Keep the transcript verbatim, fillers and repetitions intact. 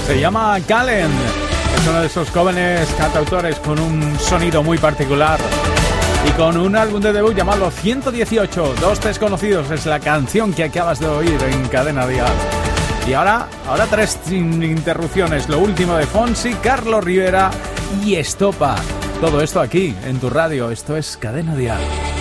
Se llama Calen. Es uno de esos jóvenes cantautores con un sonido muy particular y con un álbum de debut llamado ciento dieciocho. Dos desconocidos es la canción que acabas de oír en Cadena Dial. Y ahora, ahora tres interrupciones. Lo último de Fonsi, Carlos Rivera y Estopa. Todo esto aquí, en tu radio. Esto es Cadena Dial.